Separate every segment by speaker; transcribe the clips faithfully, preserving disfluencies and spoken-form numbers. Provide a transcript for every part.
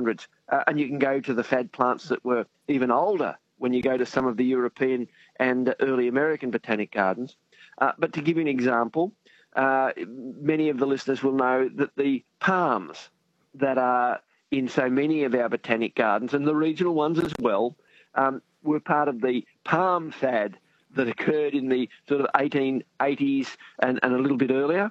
Speaker 1: hundreds. Uh, and you can go to the fad plants that were even older when you go to some of the European and early American botanic gardens. Uh, but to give you an example, uh, many of the listeners will know that the palms that are in so many of our botanic gardens, and the regional ones as well, um, were part of the palm fad that occurred in the sort of eighteen eighties and, and a little bit earlier.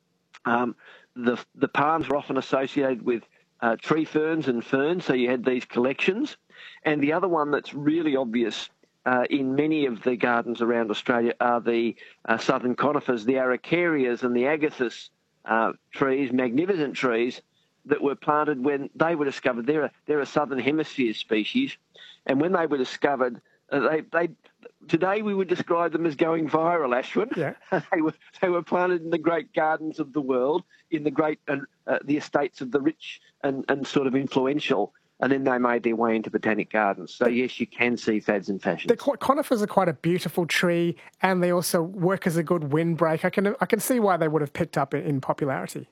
Speaker 1: Um, the, the palms were often associated with uh, tree ferns and ferns, so you had these collections. And the other one that's really obvious uh, in many of the gardens around Australia are the uh, southern conifers, the araucarias and the agathis uh, trees, magnificent trees that were planted when they were discovered. They're a, they're a southern hemisphere species, and when they were discovered, uh, they, they today we would describe them as going viral, Ashwin.
Speaker 2: Yeah.
Speaker 1: they were they were planted in the great gardens of the world, in the great and uh, the estates of the rich and, and sort of influential, and then they made their way into botanic gardens. So yes, you can see fads and fashions.
Speaker 2: The conifers are quite a beautiful tree, and they also work as a good windbreak. I can I can see why they would have picked up in popularity.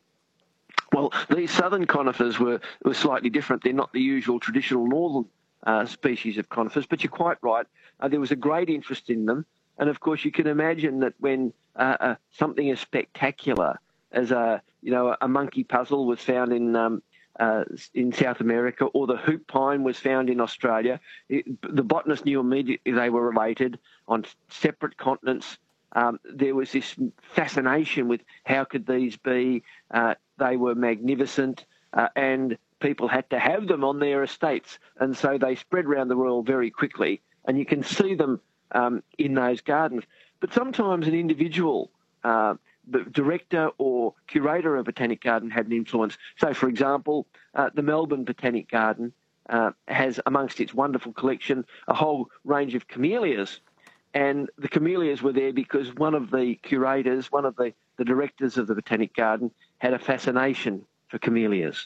Speaker 1: Well, these southern conifers were, were slightly different. They're not the usual traditional northern uh, species of conifers, but you're quite right. Uh, there was a great interest in them. And, of course, you can imagine that when uh, uh, something as spectacular as a, you know, a monkey puzzle was found in um, uh, in South America, or the hoop pine was found in Australia, it, the botanists knew immediately they were related on separate continents. Um, there was this fascination with how could these be. Uh, they were magnificent, uh, and people had to have them on their estates. And so they spread around the world very quickly, and you can see them um, in those gardens. But sometimes an individual uh, director or curator of a botanic garden had an influence. So, for example, uh, the Melbourne Botanic Garden uh, has, amongst its wonderful collection, a whole range of camellias. And the camellias were there because one of the curators, one of the, the directors of the Botanic Garden, had a fascination for camellias.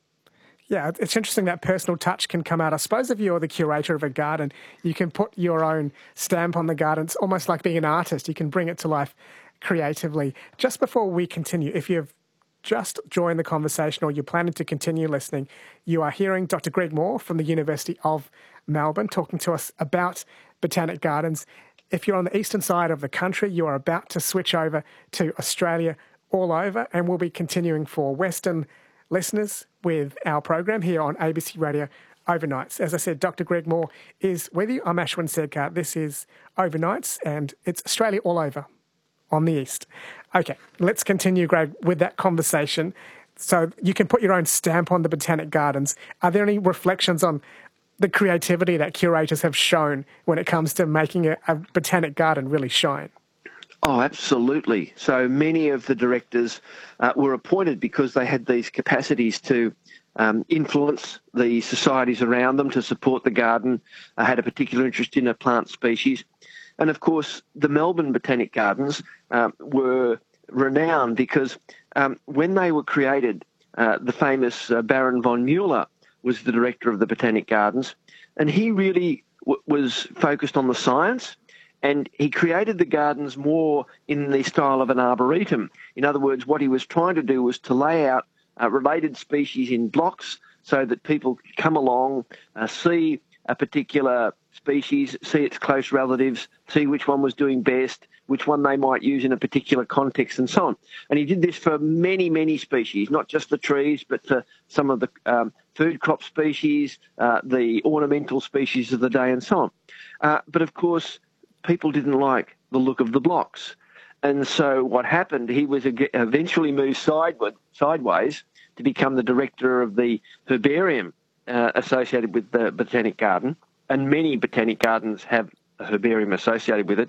Speaker 2: Yeah, it's interesting that personal touch can come out. I suppose if you're the curator of a garden, you can put your own stamp on the garden. It's almost like being an artist. You can bring it to life creatively. Just before we continue, if you've just joined the conversation or you're planning to continue listening, you are hearing Doctor Greg Moore from the University of Melbourne talking to us about botanic gardens. If you're on the eastern side of the country, you are about to switch over to Australia all over, and we'll be continuing for Western listeners with our program here on A B C Radio Overnights. As I said, Doctor Greg Moore is with you. I'm Ashwin Sedkar. This is Overnights, and it's Australia all over on the east. Okay, let's continue, Greg, with that conversation. So you can put your own stamp on the botanic gardens. Are there any reflections on the creativity that curators have shown when it comes to making a, a botanic garden really shine?
Speaker 1: Oh, absolutely. So many of the directors uh, were appointed because they had these capacities to um, influence the societies around them, to support the garden, uh, had a particular interest in a plant species. And, of course, the Melbourne Botanic Gardens um, were renowned because um, when they were created, uh, the famous uh, Baron von Mueller was the director of the Botanic Gardens, and he really w- was focused on the science, and he created the gardens more in the style of an arboretum. In other words, what he was trying to do was to lay out uh, related species in blocks so that people could come along, uh, see a particular species, see its close relatives, see which one was doing best, which one they might use in a particular context, and so on. And he did this for many, many species, not just the trees, but for some of the um, food crop species, uh, the ornamental species of the day, and so on. Uh, but, of course, people didn't like the look of the blocks. And so what happened, he was eventually moved sideward, sideways to become the director of the herbarium uh, associated with the Botanic Garden. And many botanic gardens have a herbarium associated with it.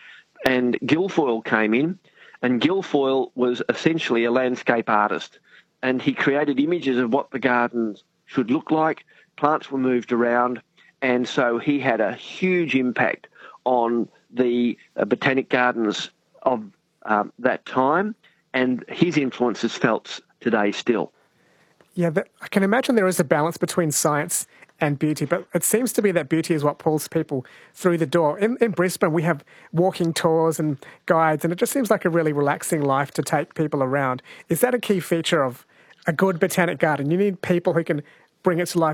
Speaker 1: And Guilfoyle came in, and Guilfoyle was essentially a landscape artist. And he created images of what the gardens should look like. Plants were moved around, and so he had a huge impact on the uh, botanic gardens of um, that time, and his influence is felt today still.
Speaker 2: Yeah, but I can imagine there is a balance between science and beauty, but it seems to be that beauty is what pulls people through the door. In, in Brisbane, we have walking tours and guides, and it just seems like a really relaxing life to take people around. Is that a key feature of a good botanic garden? You need people who can bring it to life